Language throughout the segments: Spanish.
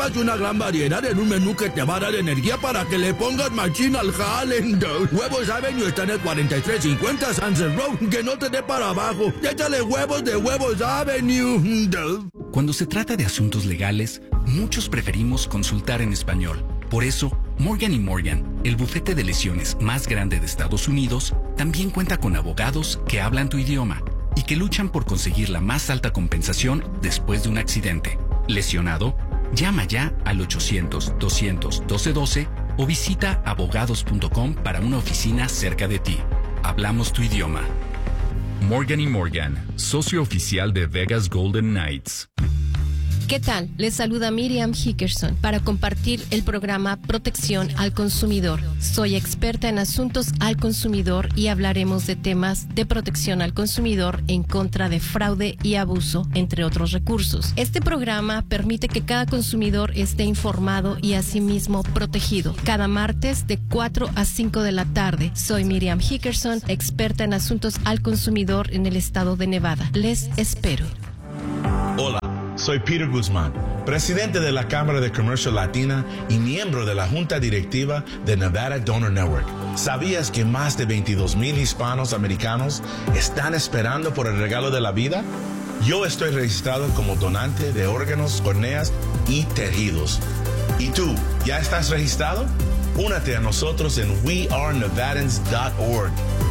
encuentras una gran variedad en un menú que te va a dar energía para que le pongas machín al jale. Huevos Avenue están en 4350 Sunset Road, que no te dé para abajo. Échale huevos de Huevos Avenue. Cuando se trata de asuntos legales, muchos preferimos consultar en español. Por eso, Morgan & Morgan, el bufete de lesiones más grande de Estados Unidos, también cuenta con abogados que hablan tu idioma y que luchan por conseguir la más alta compensación después de un accidente. ¿Lesionado? Llama ya al 800-200-1212 o visita abogados.com para una oficina cerca de ti. Hablamos tu idioma. Morgan & Morgan, socio oficial de Vegas Golden Knights. ¿Qué tal? Les saluda Miriam Hickerson para compartir el programa Protección al Consumidor. Soy experta en asuntos al consumidor y hablaremos de temas de protección al consumidor en contra de fraude y abuso, entre otros recursos. Este programa permite que cada consumidor esté informado y asimismo protegido. Cada martes de 4 a 5 de la tarde. Soy Miriam Hickerson, experta en asuntos al consumidor en el estado de Nevada. Les espero. Hola. Soy Peter Guzmán, presidente de la Cámara de Comercio Latina y miembro de la Junta Directiva de Nevada Donor Network. ¿Sabías que más de 22,000 hispanos americanos están esperando por el regalo de la vida? Yo estoy registrado como donante de órganos, córneas y tejidos. ¿Y tú, ya estás registrado? Únete a nosotros en wearenevadans.org.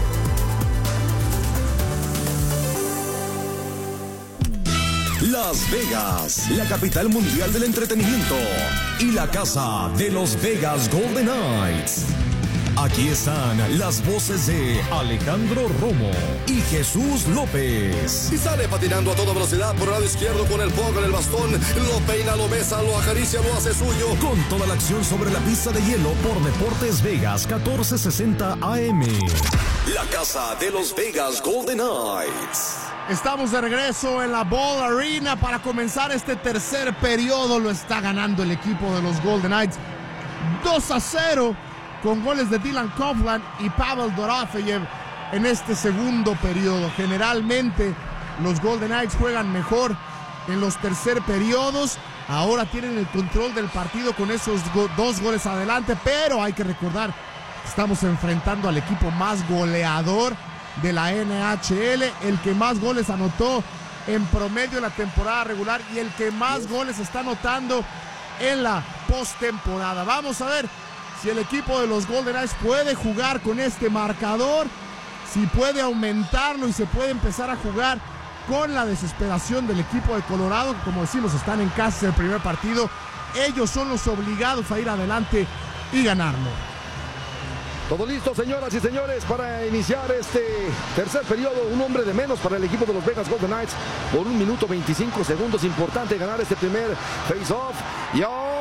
Las Vegas, la capital mundial del entretenimiento y la casa de los Vegas Golden Knights. Aquí están las voces de Alejandro Romo y Jesús López. Y sale patinando a toda velocidad por el lado izquierdo con el puck en el bastón. Lo peina, lo besa, lo acaricia, lo hace suyo. Con toda la acción sobre la pista de hielo por Deportes Vegas 1460 AM. La casa de los Vegas Golden Knights. Estamos de regreso en la Ball Arena para comenzar este tercer periodo. Lo está ganando el equipo de los Golden Knights 2-0 con goles de Dylan Coughlin y Pavel Dorofeyev en este segundo periodo. Generalmente los Golden Knights juegan mejor en los tercer periodos. Ahora tienen el control del partido con esos dos goles adelante, pero hay que recordar que estamos enfrentando al equipo más goleador de la NHL, el que más goles anotó en promedio en la temporada regular y el que más goles está anotando en la postemporada. Vamos a ver si el equipo de los Golden Knights puede jugar con este marcador, si puede aumentarlo y se puede empezar a jugar con la desesperación del equipo de Colorado, que como decimos están en casa del primer partido. Ellos son los obligados a ir adelante y ganarlo. Todo listo, señoras y señores, para iniciar este tercer periodo. Un hombre de menos para el equipo de los Vegas Golden Knights por 1 minuto 25 segundos. Importante ganar este primer face-off. Y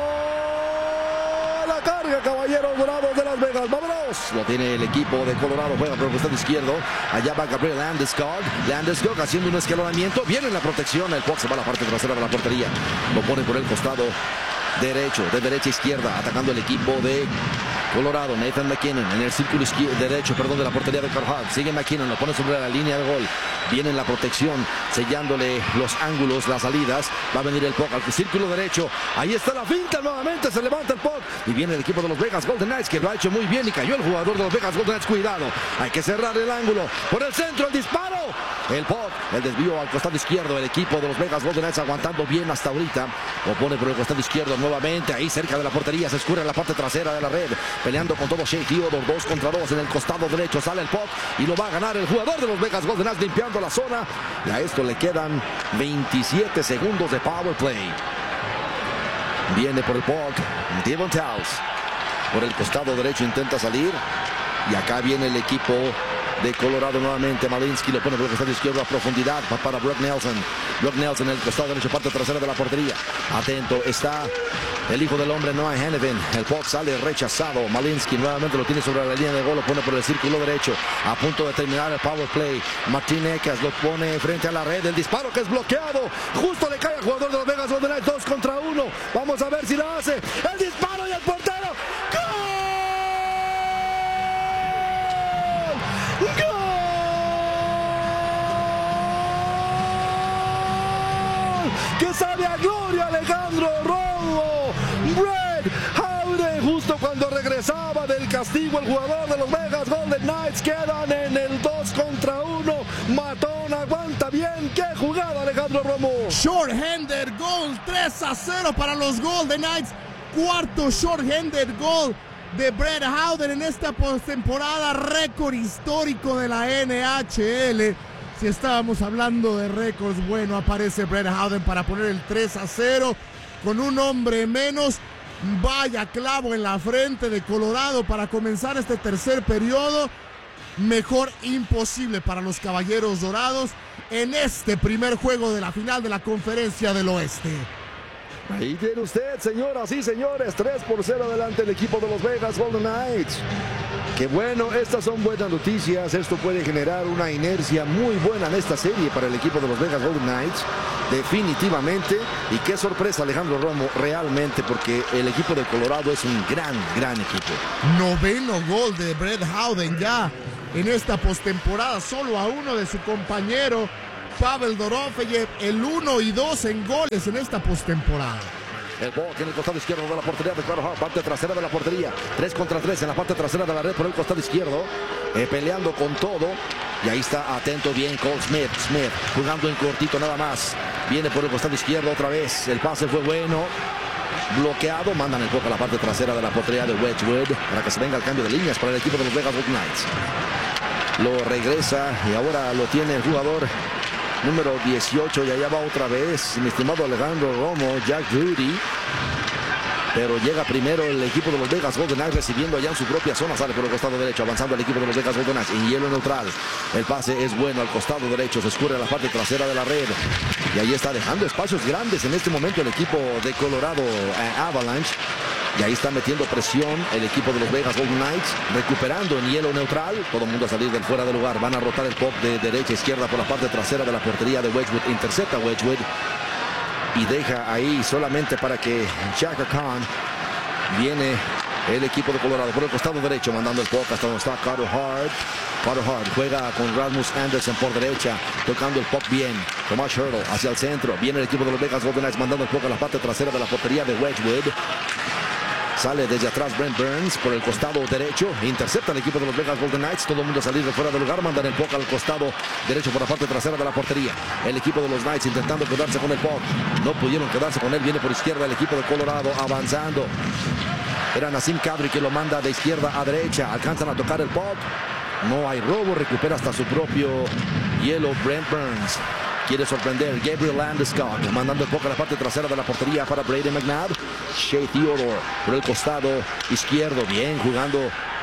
la carga, caballeros dorados de Las Vegas. ¡Vámonos! Lo tiene el equipo de Colorado. Juega por el costado izquierdo. Allá va Gabriel Landeskog. Landeskog haciendo un escalonamiento. Viene la protección. El puck se va a la parte trasera de la portería. Lo pone por el costado derecho, de derecha a izquierda, atacando el equipo de Colorado. Nathan MacKinnon en el círculo derecho, de la portería de Carl Haug. Sigue MacKinnon, lo pone sobre la línea de gol. Viene en la protección, sellándole los ángulos, las salidas. Va a venir el puck al círculo derecho. Ahí está la finta nuevamente, se levanta el puck. Y viene el equipo de los Vegas Golden Knights, que lo ha hecho muy bien. Y cayó el jugador de los Vegas Golden Knights. Cuidado, hay que cerrar el ángulo. Por el centro, el disparo. El puck, el desvío al costado izquierdo. El equipo de los Vegas Golden Knights aguantando bien hasta ahorita. Lo pone por el costado izquierdo nuevamente, ahí cerca de la portería. Se escurre en la parte trasera de la red, peleando con todo Shea Theodore, 2 contra 2 en el costado derecho. Sale el puck y lo va a ganar el jugador de los Vegas Golden Knights, limpiando la zona. Y a esto le quedan 27 segundos de power play. Viene por el puck Devon Towns. Por el costado derecho intenta salir. Y acá viene el equipo de Colorado nuevamente. Malinsky lo pone por el costado izquierdo a profundidad para Brock Nelson. Brock Nelson en el costado derecho, parte trasera de la portería. Atento está el hijo del hombre, Noah Hanifin. El puck sale rechazado. Malinsky nuevamente lo tiene sobre la línea de gol. Lo pone por el círculo derecho. A punto de terminar el power play. Martín Ekas lo pone frente a la red. El disparo que es bloqueado. Justo le cae al jugador de los Vegas Golden Knights. 2 contra 1. Vamos a ver si lo hace. El disparo y el portero. ¡Que sabe a gloria Alejandro Romo! Howden, justo cuando regresaba del castigo el jugador de los Vegas Golden Knights, quedan en el 2 contra 1. Matón aguanta bien. ¡Qué jugada, Alejandro Romo! Short-handed goal, 3-0 para los Golden Knights. Cuarto short-handed goal de Brett Howden en esta postemporada, récord histórico de la NHL. Si estábamos hablando de récords, bueno, aparece Brett Howden para poner el 3-0 con un hombre menos. Vaya clavo en la frente de Colorado para comenzar este tercer periodo. Mejor imposible para los Caballeros Dorados en este primer juego de la final de la Conferencia del Oeste. Ahí tiene usted, señoras y señores, 3-0 adelante el equipo de los Vegas Golden Knights. Qué bueno, estas son buenas noticias. Esto puede generar una inercia muy buena en esta serie para el equipo de los Vegas Golden Knights. Definitivamente. Y qué sorpresa, Alejandro Romo, realmente, porque el equipo de Colorado es un gran equipo. Noveno gol de Brett Howden ya en esta postemporada, solo a uno de su compañero Pavel Dorofeyev, el 1 y 2 en goles en esta postemporada. El Bock en el costado izquierdo de la portería de Carter Hart, parte trasera de la portería, 3 contra 3 en la parte trasera de la red por el costado izquierdo, peleando con todo, y ahí está atento bien Cole Smith, jugando en cortito nada más, viene por el costado izquierdo otra vez, el pase fue bueno, bloqueado, mandan el Bock a la parte trasera de la portería de Wedgwood, para que se venga el cambio de líneas para el equipo de los Vegas Golden Knights. Lo regresa y ahora lo tiene el jugador número 18, y allá va otra vez mi estimado Alejandro Romo, Jack Rudy, pero llega primero el equipo de los Vegas Golden Knights recibiendo allá en su propia zona, sale por el costado derecho, avanzando el equipo de los Vegas Golden Knights en hielo neutral, el pase es bueno al costado derecho, se escurre a la parte trasera de la red, y ahí está dejando espacios grandes en este momento el equipo de Colorado Avalanche. Y ahí está metiendo presión el equipo de los Vegas Golden Knights, recuperando en hielo neutral. Todo el mundo a salir del fuera de lugar. Van a rotar el pop de derecha a izquierda por la parte trasera de la portería de Wedgwood. Intercepta Wedgwood y deja ahí solamente para que Chaka Khan. Viene el equipo de Colorado por el costado derecho, mandando el pop hasta donde está Carter Hart. Carter Hart juega con Rasmus Anderson por derecha, tocando el pop bien. Tomas Hertl hacia el centro. Viene el equipo de los Vegas Golden Knights mandando el pop a la parte trasera de la portería de Wedgwood. Sale desde atrás Brent Burns por el costado derecho. Intercepta el equipo de los Vegas Golden Knights. Todo el mundo a salir de fuera del lugar. Mandan el puck al costado derecho por la parte trasera de la portería. El equipo de los Knights intentando quedarse con el puck. No pudieron quedarse con él. Viene por izquierda el equipo de Colorado avanzando. Era Nazem Kadri que lo manda de izquierda a derecha. Alcanzan a tocar el puck. No hay robo. Recupera hasta su propio hielo Brent Burns. Quiere sorprender Gabriel Landeskog, mandando el puck a la parte trasera de la portería para Brady McNabb. Shea Theodore por el costado izquierdo, bien jugando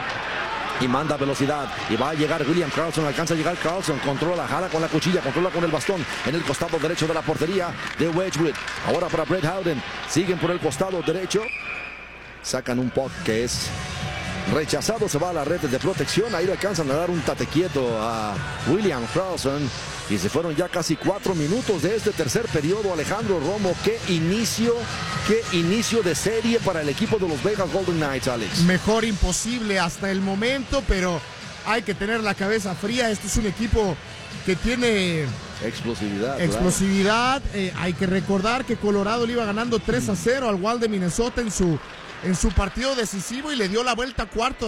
y manda velocidad. Y va a llegar William Karlsson, alcanza a llegar Karlsson, controla, jala con la cuchilla, controla con el bastón en el costado derecho de la portería de Wedgwood. Ahora para Brett Howden, siguen por el costado derecho. Sacan un puck que es rechazado, se va a la red de protección. Ahí le alcanzan a dar un tate quieto a William Karlsson. Y se fueron ya casi 4 minutos de este tercer periodo. Alejandro Romo, qué inicio de serie para el equipo de los Vegas Golden Knights, Alex. Mejor imposible hasta el momento, pero hay que tener la cabeza fría. Este es un equipo que tiene explosividad. Claro. Hay que recordar que Colorado le iba ganando 3-0 al Wild de Minnesota en su partido decisivo y le dio la vuelta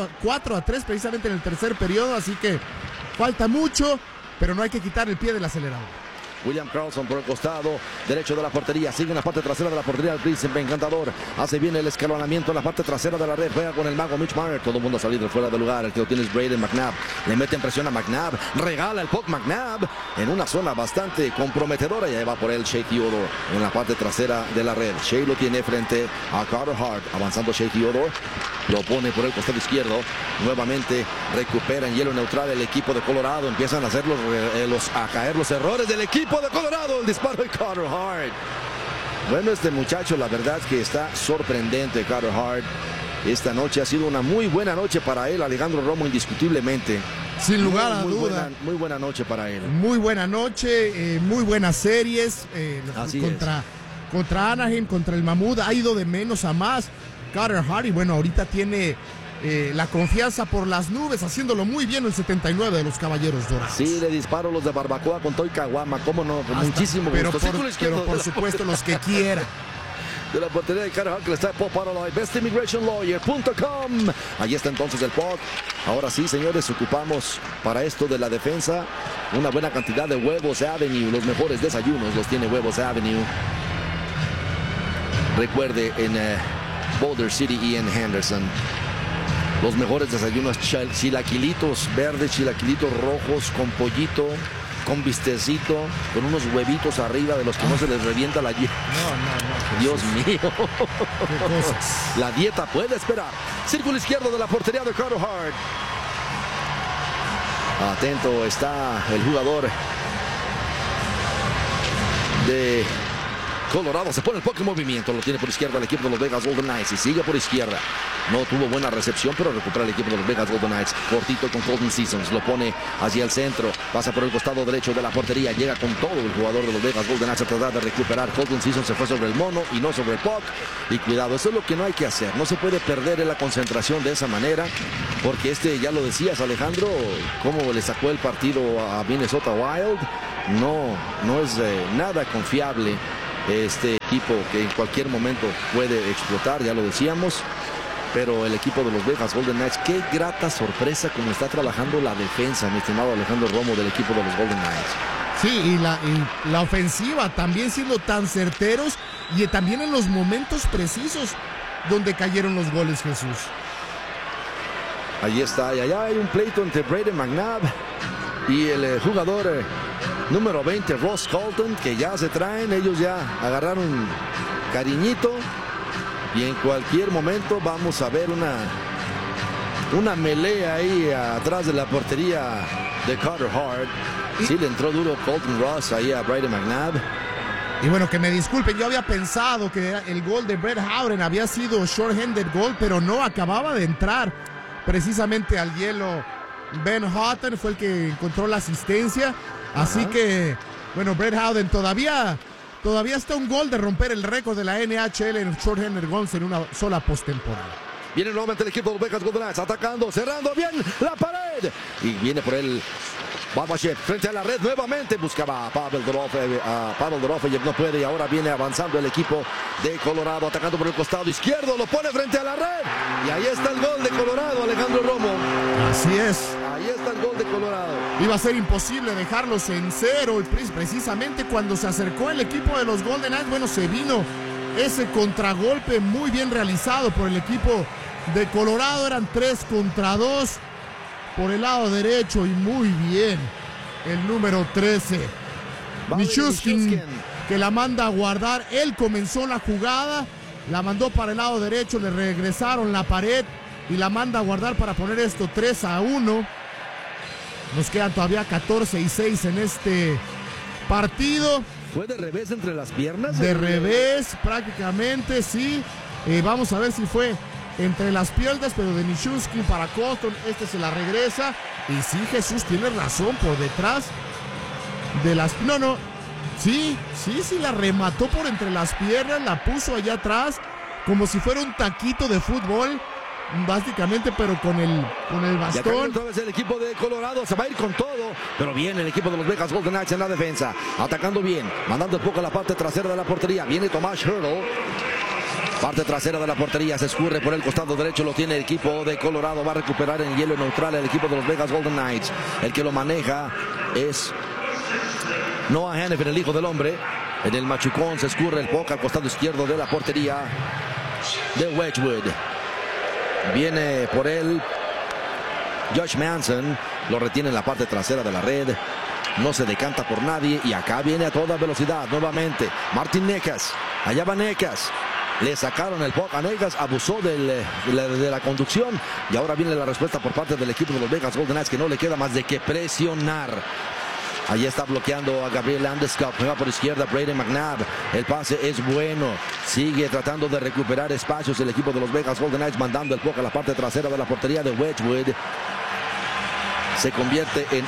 4-3 precisamente en el tercer periodo. Así que falta mucho, pero no hay que quitar el pie del acelerador. William Karlsson por el costado derecho de la portería, sigue en la parte trasera de la portería el príncipe encantador, hace bien el escalonamiento en la parte trasera de la red, juega con el mago Mitch Marner, todo el mundo ha salido fuera de lugar, el que lo tiene es Brady McNabb, le mete en presión a McNabb, regala el puck McNabb en una zona bastante comprometedora y ahí va por él Shea Theodore en la parte trasera de la red. Shea lo tiene frente a Carter Hart, avanzando Shea Theodore, lo pone por el costado izquierdo, nuevamente recupera en hielo neutral el equipo de Colorado, empiezan a hacer a caer los errores del equipo de Colorado, el disparo de Carter Hart. Bueno, este muchacho la verdad es que está sorprendente, Carter Hart. Esta noche ha sido una muy buena noche para él, Alejandro Romo, indiscutiblemente. Sin lugar a duda. Muy buena noche para él. Muy buena noche, muy buenas series. Contra Anaheim, contra el Mammoth, ha ido de menos a más. Carter Hart, y bueno, ahorita tiene la confianza por las nubes, haciéndolo muy bien el 79 de los Caballeros Dorados. Sí, le disparo los de barbacoa con Toy Caguama, cómo no, con muchísimo gusto. Pero por supuesto los que quiera. de la portería de Carter Hart, que le está Paul Paraloy, bestimmigrationlawyer.com. Ahí está entonces el puck. Ahora sí, señores, ocupamos para esto de la defensa una buena cantidad de Huevos Avenue. Los mejores desayunos los tiene Huevos Avenue. Recuerde, en Boulder City y en Henderson. Los mejores desayunos, chilaquilitos verdes, chilaquilitos rojos, con pollito, con bistecito, con unos huevitos arriba de los que no se les revienta la yema. No. Dios mío. Qué cosas. La dieta puede esperar. Círculo izquierdo de la portería de Carter Hart. Atento está el jugador de Colorado. Se pone el puck en movimiento. Lo tiene por izquierda el equipo de los Vegas Golden Knights. Y sigue por izquierda. No tuvo buena recepción, pero recupera el equipo de los Vegas Golden Knights. Cortito con Colton Seasons. Lo pone hacia el centro. Pasa por el costado derecho de la portería. Llega con todo el jugador de los Vegas Golden Knights a tratar de recuperar. Colton Seasons se fue sobre el mono y no sobre el puck. Y cuidado, eso es lo que no hay que hacer. No se puede perder en la concentración de esa manera. Porque ya lo decías, Alejandro, cómo le sacó el partido a Minnesota Wild. No es nada confiable. Este equipo que en cualquier momento puede explotar, ya lo decíamos, pero el equipo de los Vegas Golden Knights, qué grata sorpresa como está trabajando la defensa, mi estimado Alejandro Romo, del equipo de los Golden Knights. Sí, y la ofensiva también siendo tan certeros y también en los momentos precisos donde cayeron los goles, Jesús. Ahí está, y allá hay un pleito entre Brady McNabb y el jugador número 20, Ross Colton, que ya se traen. Ellos ya agarraron cariñito y en cualquier momento vamos a ver una melea ahí atrás de la portería de Carter Hart. Sí, le entró duro Colton Ross ahí a Brady McNabb. Y bueno, que me disculpen, yo había pensado que el gol de Brett Howden había sido short-handed goal, pero no, acababa de entrar precisamente al hielo. Ben Houghton fue el que encontró la asistencia. Así que, bueno, Brett Howden todavía está un gol de romper el récord de la NHL en short-handed goals en una sola postemporada. Viene nuevamente el equipo de los Vegas Golden Knights atacando, cerrando bien la pared. Y viene por él Babashev frente a la red nuevamente. Buscaba a Pavel Dorofeyev, no puede. Y ahora viene avanzando el equipo de Colorado, atacando por el costado izquierdo. Lo pone frente a la red. Y ahí está el gol de Colorado, Alejandro Romo. Así es. Ahí está el gol de Colorado. Iba a ser imposible dejarlos en cero. Y precisamente cuando se acercó el equipo de los Golden Knights, bueno, se vino ese contragolpe muy bien realizado por el equipo de Colorado. Eran 3 contra 2 por el lado derecho y muy bien el número 13, Nichushkin, que la manda a guardar. Él comenzó la jugada, la mandó para el lado derecho, le regresaron la pared y la manda a guardar para poner esto 3-1. Nos quedan todavía 14-6 en este partido. ¿Fue de revés entre las piernas? De revés, prácticamente, sí. Vamos a ver si fue entre las piernas, pero de Nichushkin para Colton, se la regresa. Y sí, Jesús, tiene razón, por detrás de las... Sí, la remató por entre las piernas, la puso allá atrás, como si fuera un taquito de fútbol, básicamente, pero con el bastón. Y otra vez el equipo de Colorado se va a ir con todo, pero bien el equipo de los Vegas Golden Knights en la defensa, atacando bien, mandando un poco a la parte trasera de la portería. Viene Tomas Hertl. Parte trasera de la portería, se escurre por el costado derecho, lo tiene el equipo de Colorado, va a recuperar en hielo neutral el equipo de los Vegas Golden Knights. El que lo maneja es Noah Hanifin, el hijo del hombre. En el machucón se escurre el puck al costado izquierdo de la portería de Wedgwood. Viene por él Josh Manson, lo retiene en la parte trasera de la red. No se decanta por nadie y acá viene a toda velocidad nuevamente Martin Necas. Allá va Necas. Le sacaron el puck a Necas, abusó de la conducción y ahora viene la respuesta por parte del equipo de los Vegas Golden Knights, que no le queda más de que presionar. Allí está bloqueando a Gabriel Landeskog, juega por izquierda Brady McNabb, el pase es bueno, sigue tratando de recuperar espacios el equipo de los Vegas Golden Knights, mandando el puck a la parte trasera de la portería de Wedgwood. Se convierte en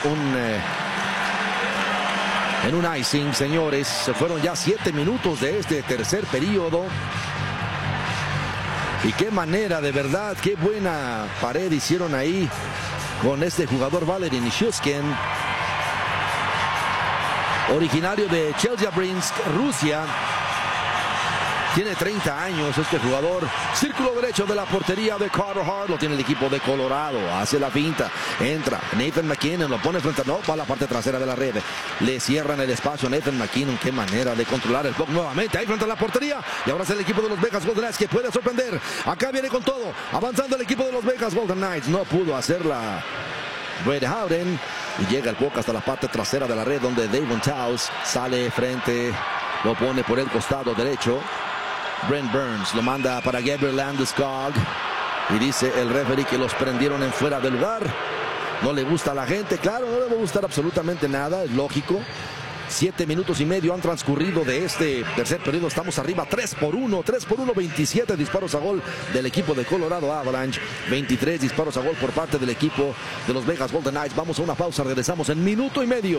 un icing, señores. Se fueron ya 7 minutos de este tercer periodo. Y qué manera, de verdad, qué buena pared hicieron ahí con este jugador Valeri Nichushkin, originario de Chelyabinsk, Rusia. Tiene 30 años este jugador. Círculo derecho de la portería de Carter Hart. Lo tiene el equipo de Colorado. Hace la finta. Entra Nathan MacKinnon. Lo pone frente a... No, va a la parte trasera de la red. Le cierran el espacio a Nathan MacKinnon. Qué manera de controlar el puck nuevamente. Ahí frente a la portería. Y ahora es el equipo de los Vegas Golden Knights que puede sorprender. Acá viene con todo. Avanzando el equipo de los Vegas Golden Knights. No pudo hacerla Brett Howden. Y llega el puck hasta la parte trasera de la red donde Davon Toews sale frente. Lo pone por el costado derecho. Brent Burns lo manda para Gabriel Landeskog. Y dice el referee que los prendieron en fuera de lugar. No le gusta a la gente. Claro, no le va a gustar absolutamente nada. Es lógico. 7 minutos y medio han transcurrido de este tercer periodo. Estamos arriba 3-1, 27 disparos a gol del equipo de Colorado Avalanche, 23 disparos a gol por parte del equipo de los Vegas Golden Knights. Vamos a una pausa, regresamos en minuto y medio.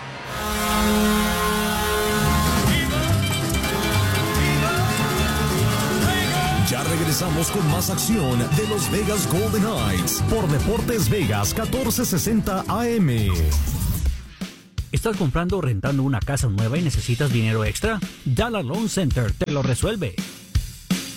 Ya regresamos con más acción de los Vegas Golden Knights por Deportes Vegas 1460 AM. ¿Estás comprando o rentando una casa nueva y necesitas dinero extra? Dollar Loan Center te lo resuelve.